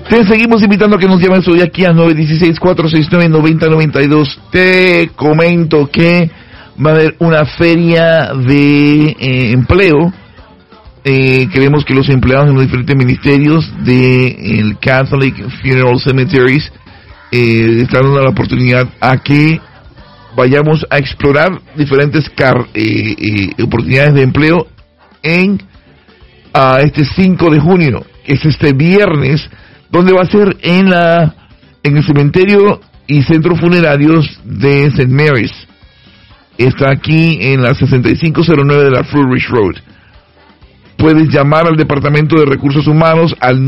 Te seguimos invitando a que nos llames hoy aquí a 916-469-9092. Te comento que va a haber una feria de empleo. Queremos que los empleados en los diferentes ministerios del Catholic Funeral Cemeteries están dando la oportunidad a que vayamos a explorar diferentes oportunidades de empleo en este 5 de junio, que es este viernes, donde va a ser en el cementerio y centros funerarios de St. Mary's. Está aquí en la 6509 de la Fruitridge Road. Puedes llamar al Departamento de Recursos Humanos al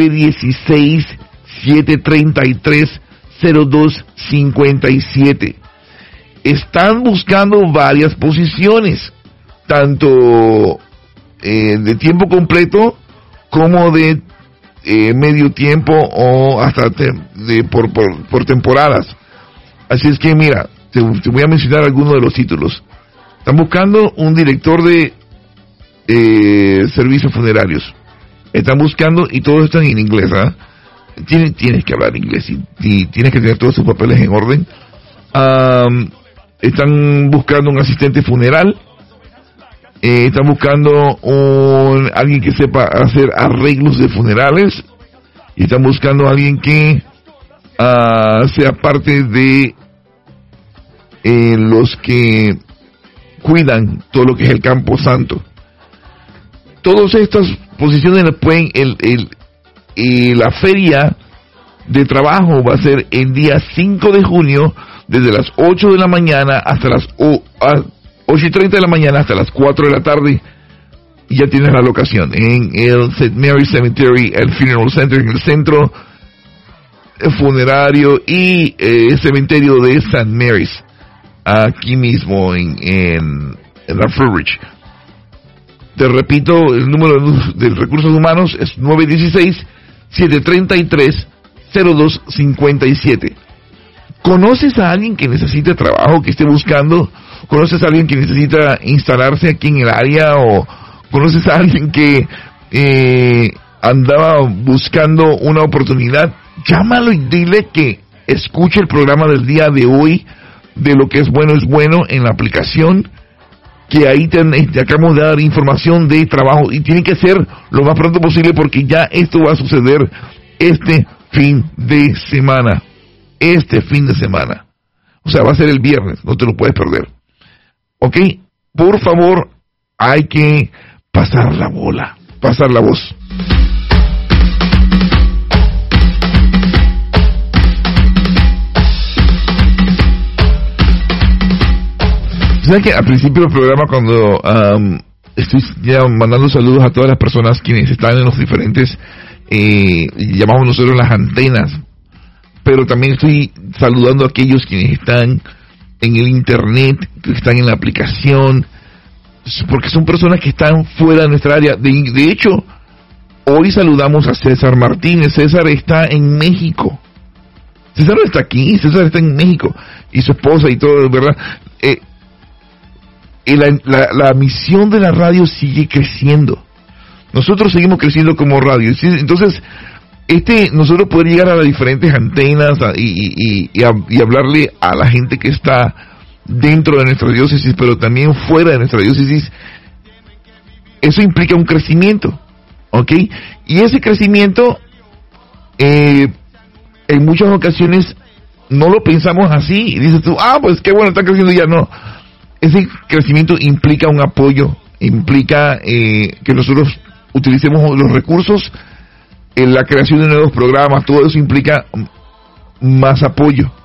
916-733-0257. Están buscando varias posiciones, tanto de tiempo completo como de medio tiempo o hasta por temporadas. Así es que mira, te voy a mencionar algunos de los títulos. Están buscando un director de servicios funerarios. Están buscando, y todos están en inglés, ¿ah? Tienes que hablar inglés y tienes que tener todos sus papeles en orden. Están buscando un asistente funeral. Están buscando alguien que sepa hacer arreglos de funerales. Y están buscando a alguien que sea parte de los que cuidan todo lo que es el Campo Santo. Todas estas posiciones las pueden, la feria de trabajo va a ser el día 5 de junio, desde las 8 de la mañana hasta las 8:30 de la mañana hasta las 4 de la tarde. Y ya tienes la locación en el St. Mary's Cemetery, el Funeral Center, en el centro funerario y cementerio de St. Mary's, aquí mismo en la Fruitridge. Te repito, el número de recursos humanos es 916-733-0257. ¿Conoces a alguien que necesite trabajo, que esté buscando? ¿Conoces a alguien que necesita instalarse aquí en el área? ¿O conoces a alguien que andaba buscando una oportunidad? Llámalo y dile que escuche el programa del día de hoy, de Lo que es bueno en la aplicación, que ahí te acabamos de dar información de trabajo, y tiene que ser lo más pronto posible, porque ya esto va a suceder este fin de semana. O sea, va a ser el viernes, no te lo puedes perder. ¿Ok? Por favor, hay que pasar la voz. ¿Saben que al principio del programa, cuando estoy ya mandando saludos a todas las personas quienes están en los diferentes, llamamos nosotros las antenas, pero también estoy saludando a aquellos quienes están en el internet, que están en la aplicación, porque son personas que están fuera de nuestra área. De hecho, hoy saludamos a César Martínez. César está en México. César no está aquí, César está en México, y su esposa y todo, ¿verdad? La misión de la radio sigue creciendo. Nosotros seguimos creciendo como radio. Entonces, nosotros poder llegar a las diferentes antenas y hablarle a la gente que está dentro de nuestra diócesis, pero también fuera de nuestra diócesis, eso implica un crecimiento, ¿ok? Y ese crecimiento, en muchas ocasiones, no lo pensamos así, y dices tú, pues qué bueno, está creciendo ya. No, ese crecimiento implica un apoyo, implica que nosotros utilicemos los recursos, la creación de nuevos programas. Todo eso implica más apoyo.